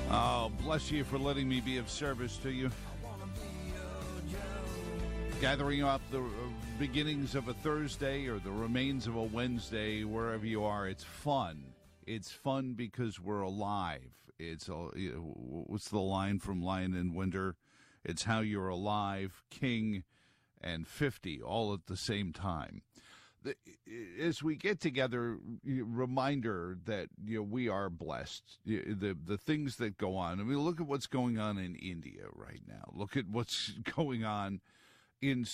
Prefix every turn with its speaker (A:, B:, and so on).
A: Oh, bless you for letting me be of service to you. Gathering up the beginnings of a Thursday or the remains of a Wednesday, wherever you are, it's fun. It's fun because we're alive. What's the line from Lion and Winter? It's how you're alive, king, and 50, all at the same time. As we get together, reminder that we are blessed. The things that go on. I mean, look at what's going on in India right now. Look at what's going on in